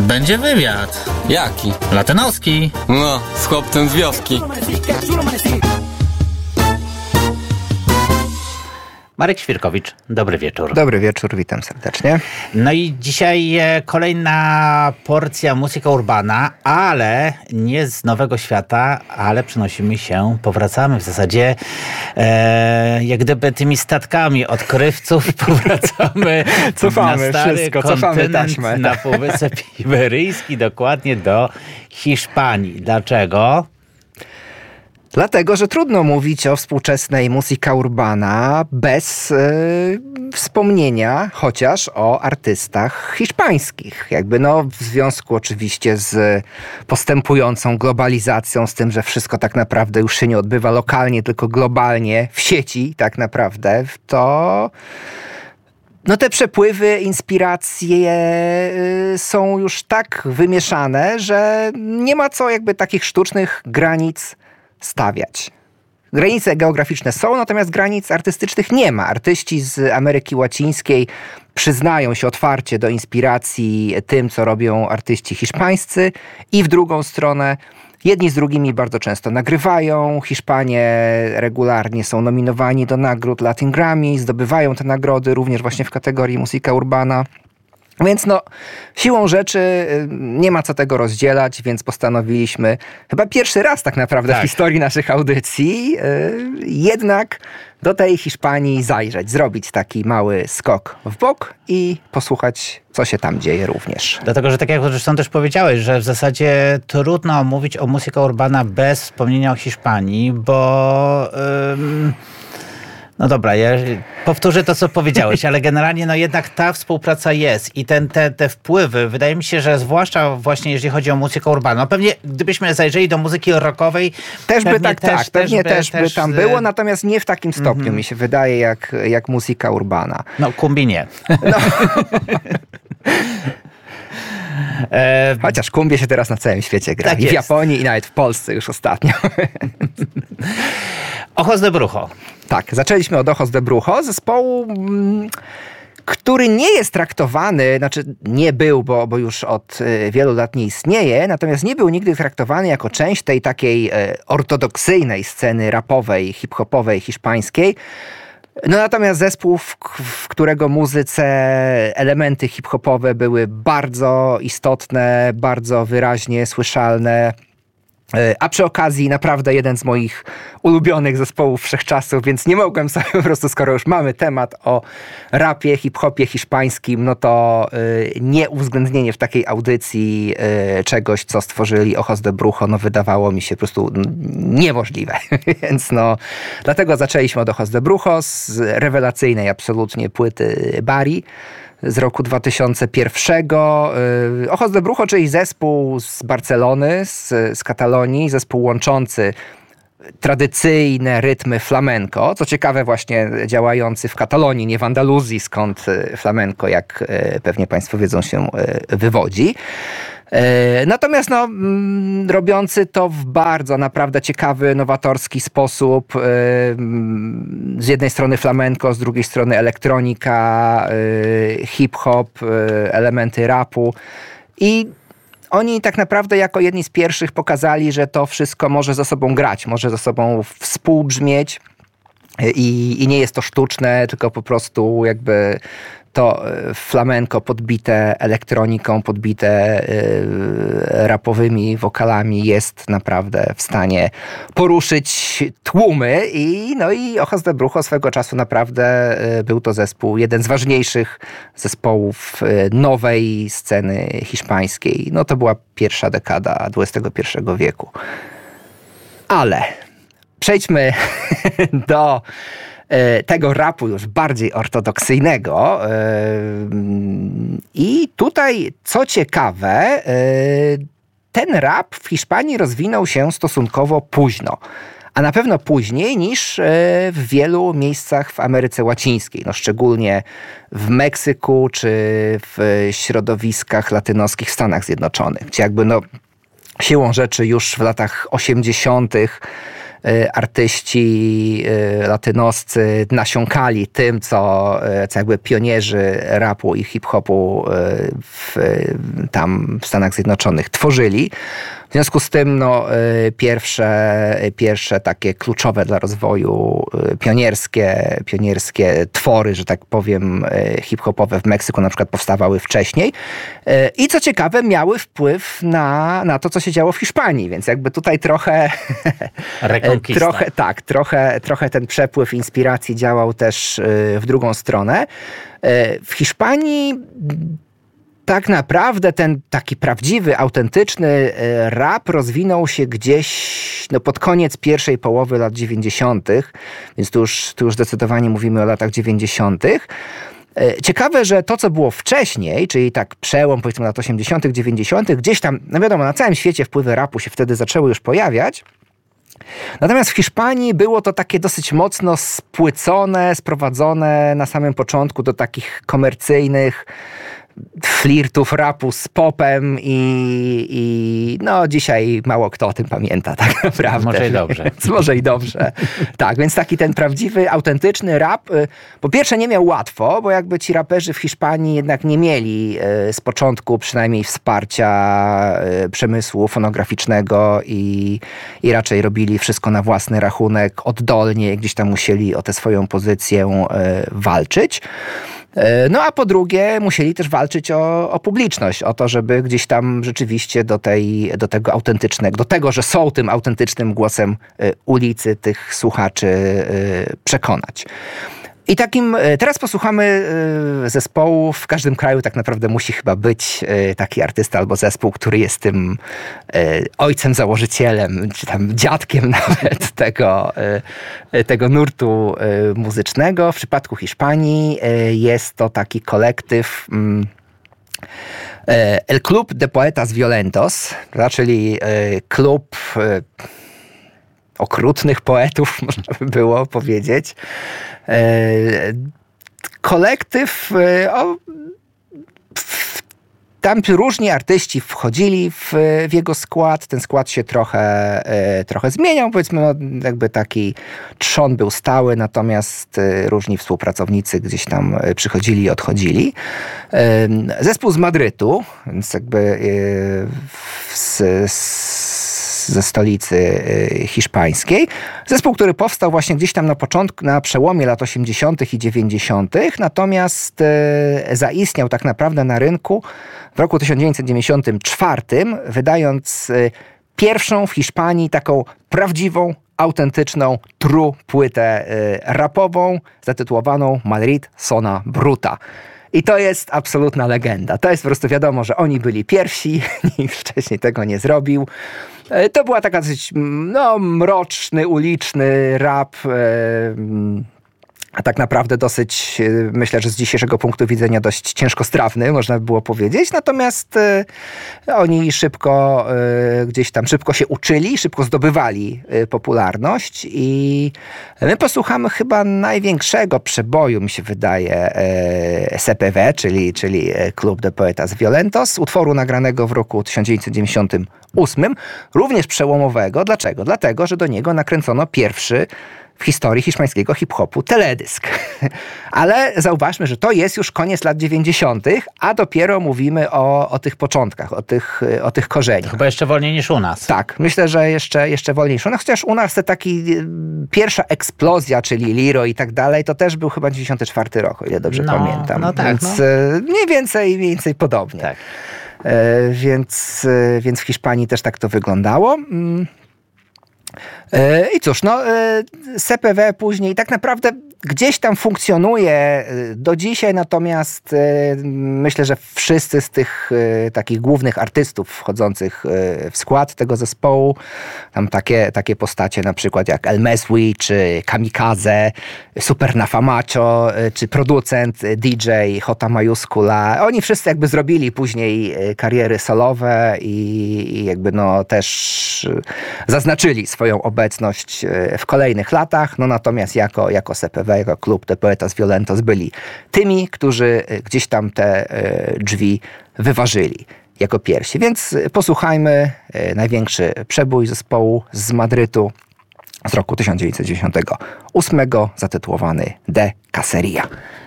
Będzie wywiad. Jaki? Latynoski. No, z chłopcem z wioski. Marek Świerkowicz, dobry wieczór. Dobry wieczór, witam serdecznie. No i dzisiaj kolejna porcja muzyka urbana, ale nie z Nowego Świata, ale powracamy w zasadzie jak gdyby tymi statkami odkrywców powracamy cofamy na stary wszystko, kontynent, cofamy taśmę. Na Półwysep Iberyjski, dokładnie do Hiszpanii. Dlaczego? Dlatego, że trudno mówić o współczesnej muzyka urbana bez wspomnienia chociaż o artystach hiszpańskich. W związku oczywiście z postępującą globalizacją, z tym, że wszystko tak naprawdę już się nie odbywa lokalnie, tylko globalnie, w sieci tak naprawdę, to te przepływy, inspiracje są już tak wymieszane, że nie ma co takich sztucznych granic stawiać. Granice geograficzne są, natomiast granic artystycznych nie ma. Artyści z Ameryki Łacińskiej przyznają się otwarcie do inspiracji tym, co robią artyści hiszpańscy i w drugą stronę jedni z drugimi bardzo często nagrywają. Hiszpanie regularnie są nominowani do nagród Latin Grammy, zdobywają te nagrody również właśnie w kategorii muzyka urbana. Więc siłą rzeczy nie ma co tego rozdzielać, więc postanowiliśmy chyba pierwszy raz tak naprawdę w historii naszych audycji jednak do tej Hiszpanii zajrzeć, zrobić taki mały skok w bok i posłuchać, co się tam dzieje również. Dlatego, że tak jak zresztą też powiedziałeś, że w zasadzie trudno mówić o muzyce urbana bez wspomnienia o Hiszpanii, bo... No dobra, ja powtórzę to, co powiedziałeś, ale generalnie jednak ta współpraca jest i te wpływy, wydaje mi się, że zwłaszcza właśnie jeżeli chodzi o muzykę urbaną, pewnie gdybyśmy zajrzeli do muzyki rockowej, pewnie by tam było, natomiast nie w takim stopniu mi się wydaje jak muzyka urbana. Kumbi nie. Chociaż kumbie się teraz na całym świecie gra. Tak I w Japonii, i nawet w Polsce już ostatnio. Ojos de Brujo. Tak, zaczęliśmy od Ojos de Brujo, zespołu, który nie jest traktowany, nie był, bo już od wielu lat nie istnieje, natomiast nie był nigdy traktowany jako część tej takiej ortodoksyjnej sceny rapowej, hip-hopowej, hiszpańskiej. Natomiast zespół, w którego muzyce elementy hip-hopowe były bardzo istotne, bardzo wyraźnie słyszalne, a przy okazji naprawdę jeden z moich ulubionych zespołów wszechczasów, więc nie mogłem sobie po prostu, skoro już mamy temat o rapie, hip-hopie hiszpańskim, to nieuwzględnienie w takiej audycji czegoś, co stworzyli Ojos de Brujo, wydawało mi się po prostu niemożliwe. Więc dlatego zaczęliśmy od Ojos de Brujo, z rewelacyjnej absolutnie płyty Bari z roku 2001. Ojos de Brujo, czyli zespół z Barcelony, z Katalonii, zespół łączący tradycyjne rytmy flamenco, co ciekawe właśnie działający w Katalonii, nie w Andaluzji, skąd flamenco, jak pewnie Państwo wiedzą, się wywodzi. Natomiast robiący to w bardzo naprawdę ciekawy, nowatorski sposób. Z jednej strony flamenco, z drugiej strony elektronika, hip-hop, elementy rapu. I oni tak naprawdę jako jedni z pierwszych pokazali, że to wszystko może ze sobą grać, może ze sobą współbrzmieć i nie jest to sztuczne, tylko po prostu to flamenco podbite elektroniką, podbite rapowymi wokalami jest naprawdę w stanie poruszyć tłumy i Ojos de Brujo swego czasu naprawdę był to zespół, jeden z ważniejszych zespołów nowej sceny hiszpańskiej. To była pierwsza dekada XXI wieku. Ale przejdźmy do tego rapu już bardziej ortodoksyjnego. I tutaj, co ciekawe, ten rap w Hiszpanii rozwinął się stosunkowo późno. A na pewno później niż w wielu miejscach w Ameryce Łacińskiej. Szczególnie w Meksyku czy w środowiskach latynoskich w Stanach Zjednoczonych. Gdzie siłą rzeczy już w latach 80. artyści latynoscy nasiąkali tym, co jakby pionierzy rapu i hip-hopu tam w Stanach Zjednoczonych tworzyli. W związku z tym pierwsze takie kluczowe dla rozwoju pionierskie twory, że tak powiem, hip-hopowe w Meksyku na przykład powstawały wcześniej. I co ciekawe, miały wpływ na to, co się działo w Hiszpanii, więc jakby tutaj trochę trochę ten przepływ inspiracji działał też w drugą stronę. W Hiszpanii tak naprawdę ten taki prawdziwy, autentyczny rap rozwinął się gdzieś pod koniec pierwszej połowy lat 90., więc tu już zdecydowanie mówimy o latach 90. Ciekawe, że to, co było wcześniej, czyli tak przełom powiedzmy lat 80., 90., gdzieś tam, no wiadomo, na całym świecie wpływy rapu się wtedy zaczęły już pojawiać. Natomiast w Hiszpanii było to takie dosyć mocno spłycone, sprowadzone na samym początku do takich komercyjnych flirtów rapu z popem i no dzisiaj mało kto o tym pamięta tak naprawdę. Może i dobrze. Może i dobrze. Tak, więc taki ten prawdziwy, autentyczny rap po pierwsze nie miał łatwo, bo jakby ci raperzy w Hiszpanii jednak nie mieli z początku przynajmniej wsparcia przemysłu fonograficznego i raczej robili wszystko na własny rachunek, oddolnie, gdzieś tam musieli o tę swoją pozycję walczyć. No a po drugie musieli też walczyć o publiczność, o to, żeby gdzieś tam rzeczywiście do tego autentycznego, do tego, że są tym autentycznym głosem ulicy tych słuchaczy przekonać. I teraz posłuchamy zespołu, w każdym kraju tak naprawdę musi chyba być taki artysta albo zespół, który jest tym ojcem, założycielem, czy tam dziadkiem nawet tego nurtu muzycznego. W przypadku Hiszpanii jest to taki kolektyw El Club de Poetas Violentos, czyli klub okrutnych poetów, można by było powiedzieć. Kolektyw, tam różni artyści wchodzili w jego skład. Ten skład się trochę zmieniał. Powiedzmy, jakby taki trzon był stały, natomiast różni współpracownicy gdzieś tam przychodzili i odchodzili. Zespół z Madrytu, więc jakby ze stolicy hiszpańskiej. Zespół, który powstał właśnie gdzieś tam na przełomie lat 80. i 90., natomiast zaistniał tak naprawdę na rynku w roku 1994, wydając pierwszą w Hiszpanii taką prawdziwą, autentyczną, true płytę rapową zatytułowaną Madrid Zona Bruta. I to jest absolutna legenda. To jest po prostu wiadomo, że oni byli pierwsi, nikt wcześniej tego nie zrobił. To była taka dosyć mroczny, uliczny rap, a tak naprawdę dosyć, myślę, że z dzisiejszego punktu widzenia dość ciężkostrawny, można by było powiedzieć. Natomiast oni szybko się uczyli, szybko zdobywali popularność i my posłuchamy chyba największego przeboju, mi się wydaje, CPV, czyli Club de Poetas Violentos, utworu nagranego w roku 1998, również przełomowego. Dlaczego? Dlatego, że do niego nakręcono pierwszy w historii hiszpańskiego hip-hopu teledysk. Ale zauważmy, że to jest już koniec lat 90., a dopiero mówimy o tych początkach, o tych korzeniach. Chyba jeszcze wolniej niż u nas. Tak, myślę, że jeszcze wolniej niż u nas, chociaż u nas te pierwsza eksplozja, czyli Liro i tak dalej, to też był chyba 94 rok, o ile dobrze pamiętam. No tak, więc mniej więcej podobnie. Tak. Więc w Hiszpanii też tak to wyglądało. I cóż, CPW później tak naprawdę gdzieś tam funkcjonuje do dzisiaj, natomiast myślę, że wszyscy z tych takich głównych artystów wchodzących w skład tego zespołu, tam takie postacie na przykład jak El Meswi, czy Kamikaze, Super Nafamacho, czy producent DJ J Majuskula, oni wszyscy jakby zrobili później kariery solowe i jakby też zaznaczyli swoją obecność w kolejnych latach, natomiast jako CPW, jako Club de Poetas Violentos byli tymi, którzy gdzieś tam te drzwi wyważyli jako pierwsi. Więc posłuchajmy największy przebój zespołu z Madrytu z roku 1998 zatytułowany De Caceria.